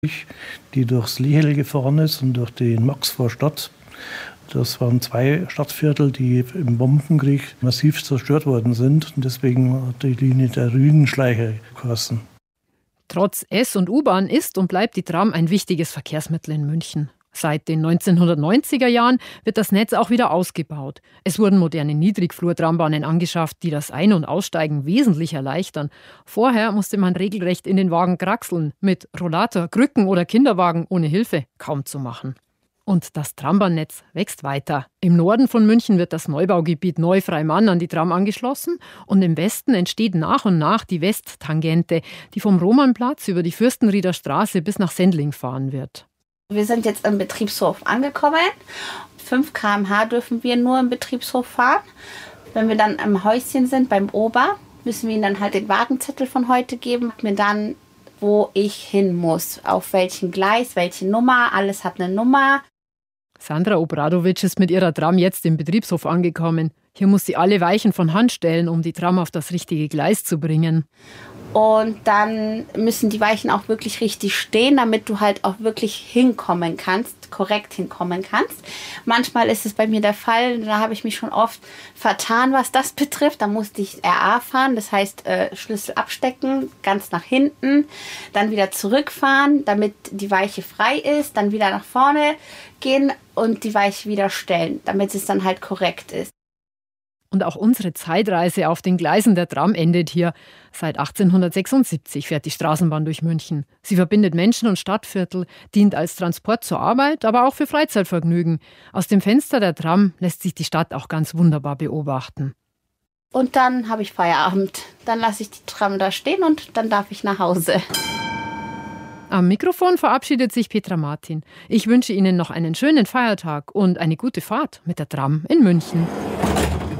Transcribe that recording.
die durchs Lihel gefahren ist und durch die Maxvorstadt. Das waren 2 Stadtviertel, die im Bombenkrieg massiv zerstört worden sind. Und deswegen hat die Linie der Rügenschleicher geheißen. Trotz S- und U-Bahn ist und bleibt die Tram ein wichtiges Verkehrsmittel in München. Seit den 1990er Jahren wird das Netz auch wieder ausgebaut. Es wurden moderne Niedrigflurtrambahnen angeschafft, die das Ein- und Aussteigen wesentlich erleichtern. Vorher musste man regelrecht in den Wagen kraxeln, mit Rollator, Krücken oder Kinderwagen ohne Hilfe kaum zu machen. Und das Trambahnnetz wächst weiter. Im Norden von München wird das Neubaugebiet Neu-Freimann an die Tram angeschlossen und im Westen entsteht nach und nach die Westtangente, die vom Romannplatz über die Fürstenrieder Straße bis nach Sendling fahren wird. Wir sind jetzt im Betriebshof angekommen. 5 km/h dürfen wir nur im Betriebshof fahren. Wenn wir dann im Häuschen sind, beim Ober, müssen wir ihnen dann halt den Wagenzettel von heute geben. Mir dann, wo ich hin muss, auf welchem Gleis, welche Nummer, alles hat eine Nummer. Sandra Obradovic ist mit ihrer Tram jetzt im Betriebshof angekommen. Hier muss sie alle Weichen von Hand stellen, um die Tram auf das richtige Gleis zu bringen. Und dann müssen die Weichen auch wirklich richtig stehen, damit du halt auch wirklich hinkommen kannst, korrekt hinkommen kannst. Manchmal ist es bei mir der Fall, da habe ich mich schon oft vertan, was das betrifft. Da musste ich RA fahren, das heißt Schlüssel abstecken, ganz nach hinten, dann wieder zurückfahren, damit die Weiche frei ist, dann wieder nach vorne gehen und die Weiche wieder stellen, damit es dann halt korrekt ist. Und auch unsere Zeitreise auf den Gleisen der Tram endet hier. Seit 1876 fährt die Straßenbahn durch München. Sie verbindet Menschen und Stadtviertel, dient als Transport zur Arbeit, aber auch für Freizeitvergnügen. Aus dem Fenster der Tram lässt sich die Stadt auch ganz wunderbar beobachten. Und dann habe ich Feierabend. Dann lasse ich die Tram da stehen und dann darf ich nach Hause. Am Mikrofon verabschiedet sich Petra Martin. Ich wünsche Ihnen noch einen schönen Feiertag und eine gute Fahrt mit der Tram in München.